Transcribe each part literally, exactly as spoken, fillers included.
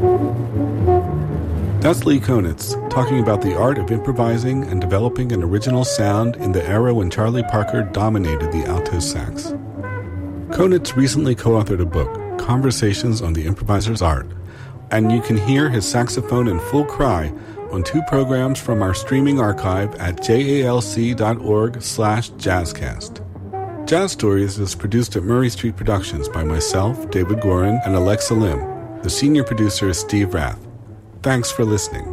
That's Lee Konitz, talking about the art of improvising and developing an original sound in the era when Charlie Parker dominated the alto sax. Konitz recently co-authored a book, Conversations on the Improviser's Art, and you can hear his saxophone in full cry on two programs from our streaming archive at jalc.org slash jazzcast. Jazz Stories is produced at Murray Street Productions by myself, David Gorin, and Alexa Lim. The senior producer is Steve Rath. Thanks for listening.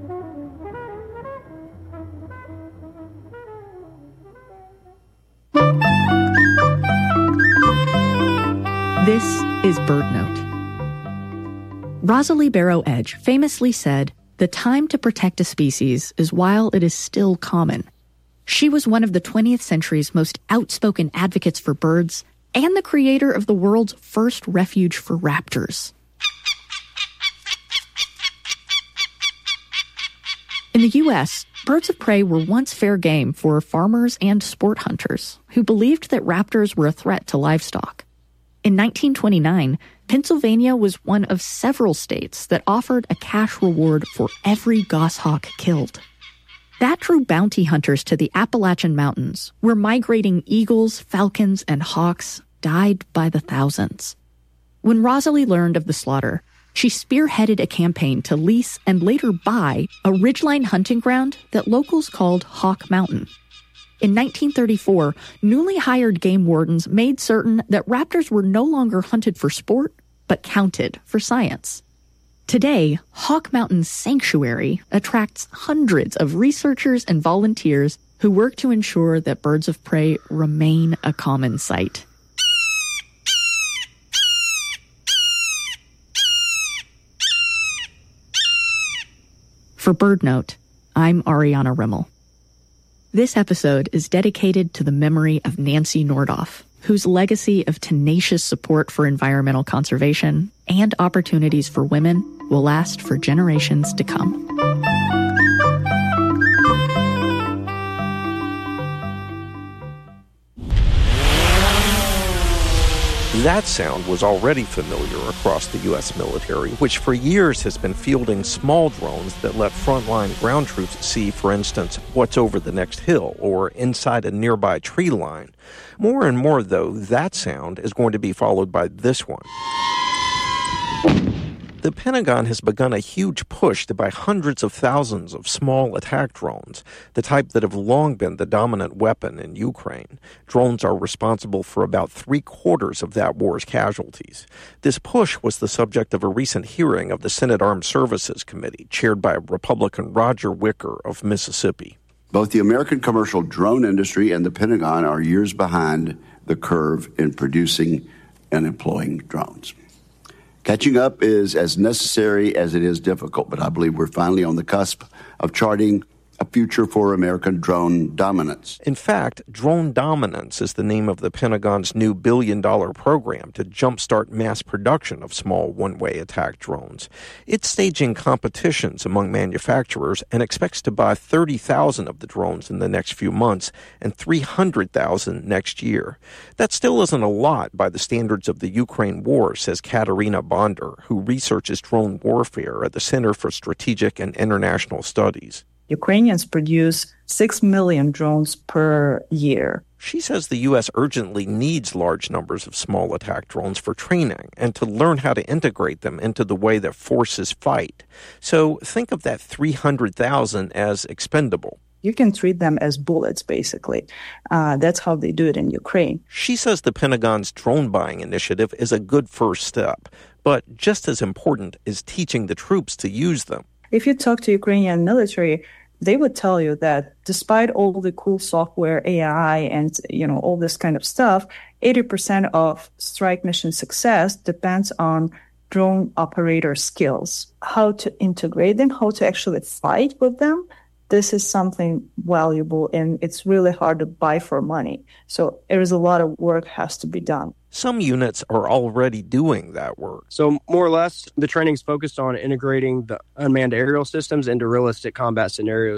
This is BirdNote. Rosalie Barrow Edge famously said, "The time to protect a species is while it is still common." She was one of the twentieth century's most outspoken advocates for birds and the creator of the world's first refuge for raptors. In the U S, birds of prey were once fair game for farmers and sport hunters who believed that raptors were a threat to livestock. In nineteen twenty-nine, Pennsylvania was one of several states that offered a cash reward for every goshawk killed. That drew bounty hunters to the Appalachian Mountains, where migrating eagles, falcons, and hawks died by the thousands. When Rosalie learned of the slaughter, she spearheaded a campaign to lease and later buy a ridgeline hunting ground that locals called Hawk Mountain. In nineteen thirty-four, newly hired game wardens made certain that raptors were no longer hunted for sport, but counted for science. Today, Hawk Mountain Sanctuary attracts hundreds of researchers and volunteers who work to ensure that birds of prey remain a common sight. For BirdNote, I'm Ariana Rimmel. This episode is dedicated to the memory of Nancy Nordoff, whose legacy of tenacious support for environmental conservation and opportunities for women will last for generations to come. That sound was already familiar across the U S military, which for years has been fielding small drones that let frontline ground troops see, for instance, what's over the next hill or inside a nearby tree line. More and more, though, that sound is going to be followed by this one. The Pentagon has begun a huge push to buy hundreds of thousands of small attack drones, the type that have long been the dominant weapon in Ukraine. Drones are responsible for about three-quarters of that war's casualties. This push was the subject of a recent hearing of the Senate Armed Services Committee, chaired by Republican Roger Wicker of Mississippi. Both the American commercial drone industry and the Pentagon are years behind the curve in producing and employing drones. Catching up is as necessary as it is difficult, but I believe we're finally on the cusp of charting a future for American drone dominance. In fact, Drone Dominance is the name of the Pentagon's new billion-dollar program to jumpstart mass production of small one-way attack drones. It's staging competitions among manufacturers and expects to buy thirty thousand of the drones in the next few months and three hundred thousand next year. That still isn't a lot by the standards of the Ukraine war, says Katerina Bonder, who researches drone warfare at the Center for Strategic and International Studies. Ukrainians produce six million drones per year. She says the U S urgently needs large numbers of small attack drones for training and to learn how to integrate them into the way that forces fight. So think of that three hundred thousand as expendable. You can treat them as bullets, basically. Uh, that's how they do it in Ukraine. She says the Pentagon's drone buying initiative is a good first step, but just as important is teaching the troops to use them. If you talk to Ukrainian military, they would tell you that despite all the cool software, A I, and you know all this kind of stuff, eighty percent of strike mission success depends on drone operator skills. How to integrate them, how to actually fight with them. This is something valuable, and it's really hard to buy for money. So there is a lot of work has to be done. Some units are already doing that work. So more or less, the training's focused on integrating the unmanned aerial systems into realistic combat scenarios.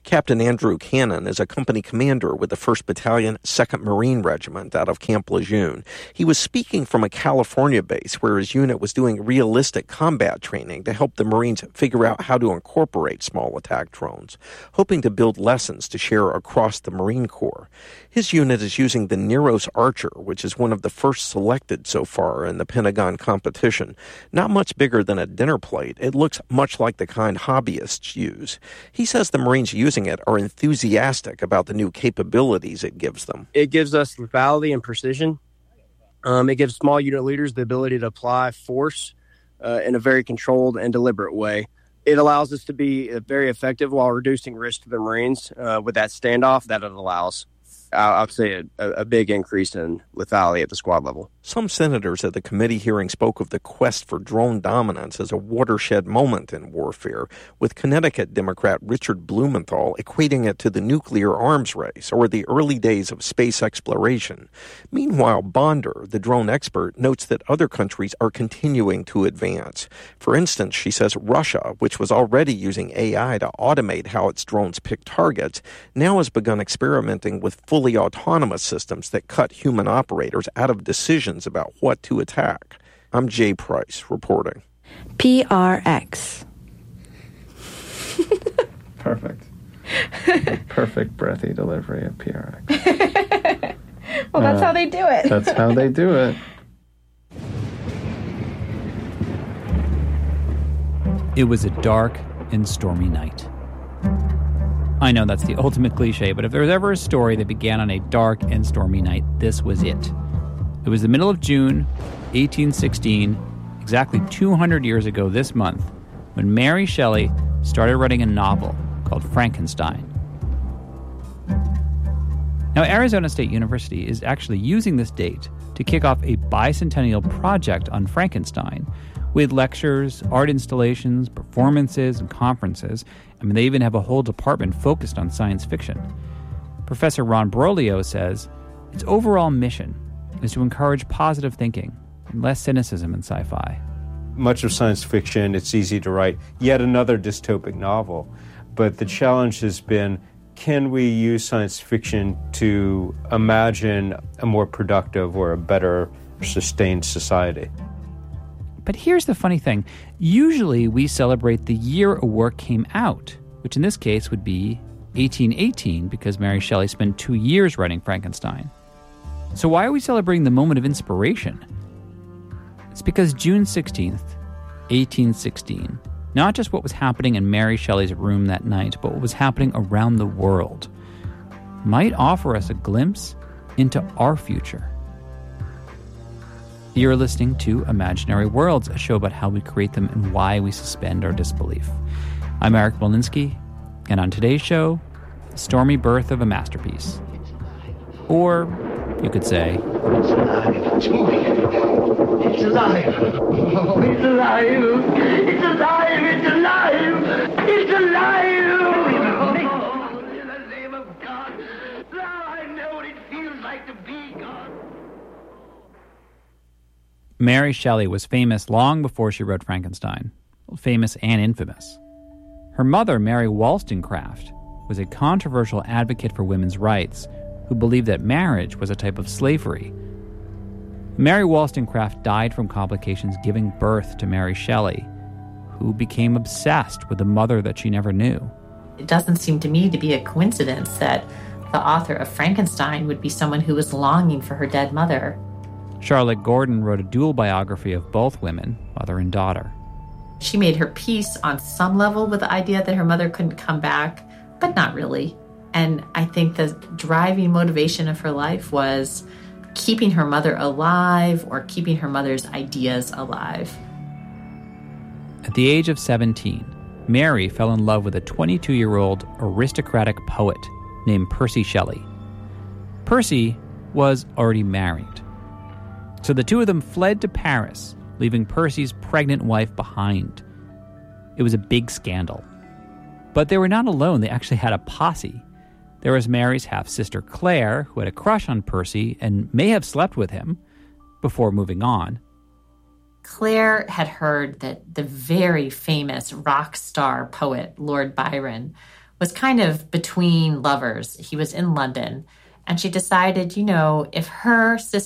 Captain Andrew Cannon is a company commander with the first Battalion, second Marine Regiment out of Camp Lejeune. He was speaking from a California base where his unit was doing realistic combat training to help the Marines figure out how to incorporate small attack drones, hoping to build lessons to share across the Marine Corps. His unit is using the Neros Archer, which is one of the first selected so far in the Pentagon competition. Not much bigger than a dinner plate, it looks much like the kind hobbyists use. He says the Marines using it are enthusiastic about the new capabilities it gives them. It gives us lethality and precision. Um, it gives small unit leaders the ability to apply force uh, in a very controlled and deliberate way. It allows us to be uh, very effective while reducing risk to the Marines uh, with that standoff that it allows. I would say a, a big increase in lethality at the squad level. Some senators at the committee hearing spoke of the quest for drone dominance as a watershed moment in warfare, with Connecticut Democrat Richard Blumenthal equating it to the nuclear arms race or the early days of space exploration. Meanwhile, Bonder, the drone expert, notes that other countries are continuing to advance. For instance, she says Russia, which was already using A I to automate how its drones pick targets, now has begun experimenting with fully autonomous systems that cut human operators out of decisions about what to attack. I'm Jay Price reporting. P R X. Perfect. Perfect breathy delivery of P R X. Well, that's uh, how they do it. That's how they do it. It was a dark and stormy night. I know that's the ultimate cliche, but if there was ever a story that began on a dark and stormy night, this was it. It was the middle of June, eighteen sixteen, exactly two hundred years ago this month, when Mary Shelley started writing a novel called Frankenstein. Now, Arizona State University is actually using this date to kick off a bicentennial project on Frankenstein, with lectures, art installations, performances, and conferences. I mean, they even have a whole department focused on science fiction. Professor Ron Broglio says its overall mission is to encourage positive thinking and less cynicism in sci-fi. Much of science fiction, it's easy to write yet another dystopic novel. But the challenge has been, can we use science fiction to imagine a more productive or a better sustained society? But here's the funny thing. Usually we celebrate the year a work came out, which in this case would be eighteen eighteen, because Mary Shelley spent two years writing Frankenstein. So why are we celebrating the moment of inspiration? It's because June sixteenth, eighteen sixteen, not just what was happening in Mary Shelley's room that night, but what was happening around the world, might offer us a glimpse into our future. You're listening to Imaginary Worlds, a show about how we create them and why we suspend our disbelief. I'm Eric Molinsky, and on today's show, the stormy birth of a masterpiece. Or, you could say... It's alive. It's moving. It's alive. Oh, it's alive. It's alive. It's alive. It's alive. Oh, in the name of God. Now I know what it feels like to be God. Mary Shelley was famous long before she wrote Frankenstein. Well, famous and infamous. Her mother, Mary Wollstonecraft, was a controversial advocate for women's rights who believed that marriage was a type of slavery. Mary Wollstonecraft died from complications giving birth to Mary Shelley, who became obsessed with a mother that she never knew. It doesn't seem to me to be a coincidence that the author of Frankenstein would be someone who was longing for her dead mother. Charlotte Gordon wrote a dual biography of both women, mother and daughter. She made her peace on some level with the idea that her mother couldn't come back, but not really. And I think the driving motivation of her life was keeping her mother alive or keeping her mother's ideas alive. At the age of seventeen, Mary fell in love with a twenty-two-year-old aristocratic poet named Percy Shelley. Percy was already married. So the two of them fled to Paris, leaving Percy's pregnant wife behind. It was a big scandal. But they were not alone. They actually had a posse. There was Mary's half-sister Claire, who had a crush on Percy and may have slept with him before moving on. Claire had heard that the very famous rock star poet, Lord Byron, was kind of between lovers. He was in London, and she decided, you know, if her sister